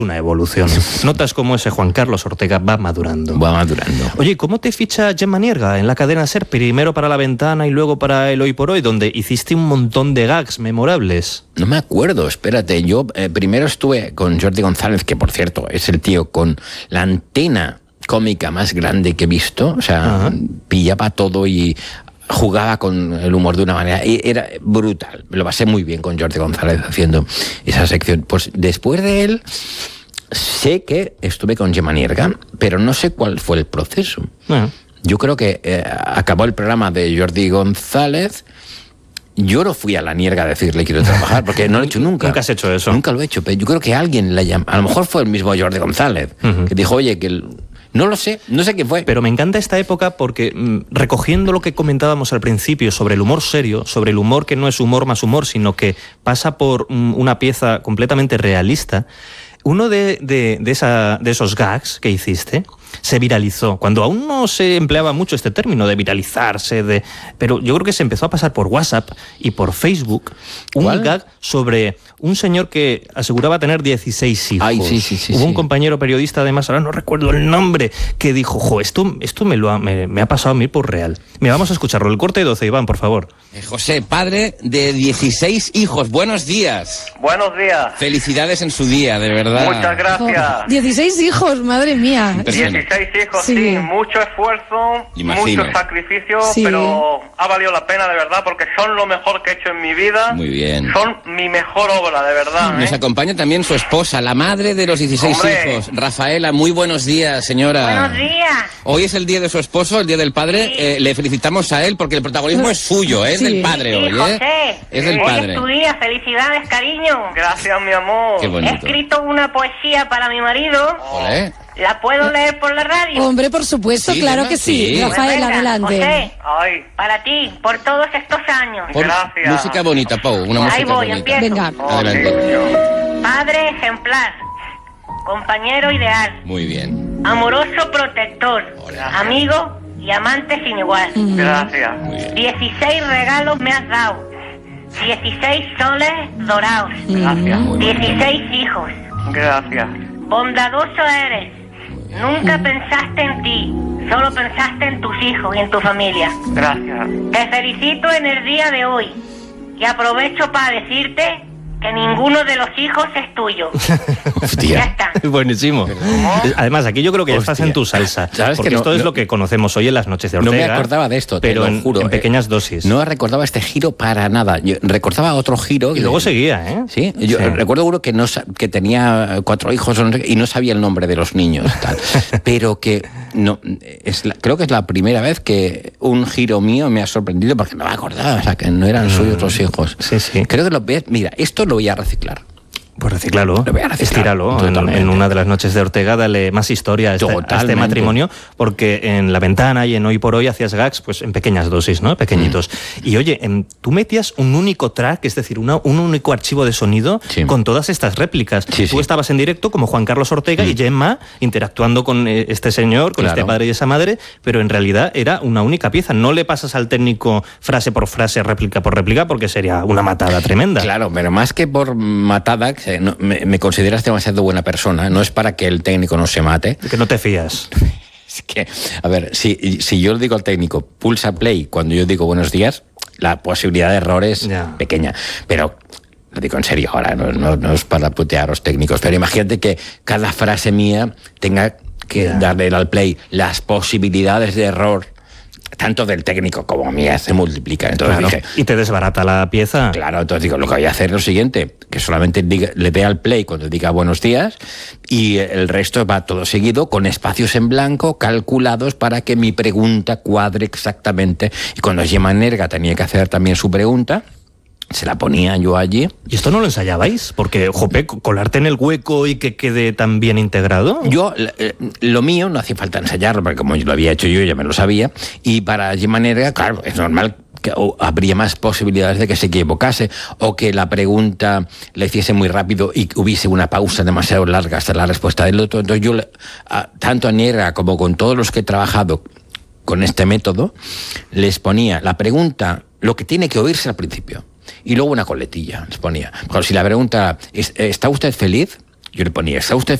una evolución. Notas cómo ese Juan Carlos Ortega va madurando. Va madurando. Oye, ¿cómo te ficha Gemma Nierga en la cadena SER? Primero para La Ventana y luego para El Hoy por Hoy, donde hiciste un montón de gags memorables. No me acuerdo, espérate. Yo primero estuve con Jordi González, que por cierto es el tío con la antena cómica más grande que he visto. O sea, pillaba todo y jugaba con el humor de una manera, y era brutal. Me lo pasé muy bien con Jordi González haciendo esa sección. Pues después de él, sé que estuve con Gemma Nierga, pero no sé cuál fue el proceso. Yo creo que acabó el programa de Jordi González. Yo no fui a la Nierga a decirle quiero trabajar, porque no lo he hecho nunca. Nunca has hecho eso. Nunca lo he hecho, pero yo creo que alguien la llamó. A lo mejor fue el mismo Jordi González, que dijo, oye, que... No lo sé, no sé qué fue. Pero me encanta esta época porque, recogiendo lo que comentábamos al principio sobre el humor serio, sobre el humor que no es humor más humor, sino que pasa por una pieza completamente realista, uno de esos gags que hiciste se viralizó, cuando aún no se empleaba mucho este término de viralizarse, pero yo creo que se empezó a pasar por WhatsApp y por Facebook un gag sobre un señor que aseguraba tener 16 hijos. Ay, sí. Hubo un compañero periodista, además, ahora no recuerdo el nombre, que dijo, esto me ha pasado a mí por real. Mira, vamos a escucharlo. El corte 12, Iván, por favor. José, padre de 16 hijos. Buenos días. Buenos días. Felicidades en su día, de verdad. Muchas gracias. 16 hijos, madre mía. 16 hijos, sí. Mucho esfuerzo, Imagino. mucho sacrificio, Sí. Pero ha valido la pena, de verdad, porque son lo mejor que he hecho en mi vida. Muy bien. Son mi mejor obra, de verdad. Nos acompaña también su esposa, la madre de los 16 Hombre. hijos. Rafaela, muy buenos días, señora. Buenos días. Hoy es el día de su esposo, el día del padre. Sí. Le felicitamos a él porque el protagonismo es suyo, es Sí. del padre Sí, hoy, José. Es del Hoy padre. es tu día. Felicidades, cariño. Gracias, mi amor. Qué He bonito. escrito una poesía para mi marido. Olé. ¿La puedo leer por la radio? Hombre, por supuesto, Sí, claro venga, que sí. sí. Rafael, Venga, adelante. José, Ay, para ti, por todos estos años. Pon Gracias. música bonita, Pau, una Ahí música voy, bonita. empiezo. Venga. Adelante. Padre ejemplar, compañero ideal, Muy bien. amoroso protector, Hola. amigo y amante sin igual. gracias. Muy bien. 16 regalos me has dado, 16 soles dorados, Gracias. 16 hijos. Gracias. Bondadoso eres. Nunca pensaste en ti, solo pensaste en tus hijos y en tu familia. Gracias. Te felicito en el día de hoy y aprovecho para decirte que ninguno de los hijos es tuyo. Ya Hostia. está. Buenísimo. Además, aquí yo creo que ya estás Hostia. en tu salsa. ¿Sabes porque que no- esto es no- lo que conocemos hoy en las noches de No Ortega. me acordaba de esto, te pero lo juro. en pequeñas dosis. No recordaba este giro para nada. Yo recordaba otro giro. Y luego seguía, ¿eh? Sí, yo Sí. recuerdo uno que que tenía 4 hijos o no sé qué, y no sabía el nombre de los niños, tal. Pero que no creo que es la primera vez que un giro mío me ha sorprendido porque no me acordaba, o sea, que no eran suyos los hijos. Sí, sí. Creo que mira, esto lo voy a reciclar. Pues reciclalo, Lo voy a reciclar, estíralo. totalmente. En una de las noches de Ortega, dale más historia a este Totalmente. matrimonio, porque en La Ventana y en Hoy por Hoy hacías gags pues en pequeñas dosis, ¿no? Pequeñitos. Y oye, tú metías un único track, es decir, un único archivo de sonido Sí. con todas estas réplicas. Sí, Tú sí. estabas en directo como Juan Carlos Ortega y Gemma interactuando con este señor, con Claro. este padre y esa madre, pero en realidad era una única pieza. No le pasas al técnico frase por frase, réplica por réplica, porque sería una matada tremenda. Claro, pero más que por matada, me consideras demasiado buena persona. No es para que el técnico no se mate. Que no te fías. Es que, a ver, si yo le digo al técnico, pulsa play cuando yo digo buenos días, la posibilidad de error es Ya. pequeña. Pero lo digo en serio ahora, no es para putear a los técnicos. Pero imagínate que cada frase mía tenga que Ya. darle al play. Las posibilidades de error, tanto del técnico como mía, se multiplican. Entonces Claro. dije, Y te desbarata la pieza. claro, entonces digo, lo que voy a hacer es lo siguiente, que solamente le dé al play cuando diga buenos días y el resto va todo seguido con espacios en blanco calculados para que mi pregunta cuadre exactamente. Y cuando Gemma Nierga tenía que hacer también su pregunta, se la ponía yo allí. ¿Y esto no lo ensayabais? Porque, jope, colarte en el hueco y que quede tan bien integrado. Yo, lo mío, no hacía falta ensayarlo, porque como yo lo había hecho yo, ya me lo sabía. Y para Gemma Nierga, claro, es normal que habría más posibilidades de que se equivocase o que la pregunta la hiciese muy rápido y hubiese una pausa demasiado larga hasta la respuesta del otro. Entonces yo, tanto a Nierga como con todos los que he trabajado con este método, les ponía la pregunta, lo que tiene que oírse al principio. Y luego una coletilla les ponía. Pero si la pregunta, ¿está usted feliz? Yo le ponía, ¿está usted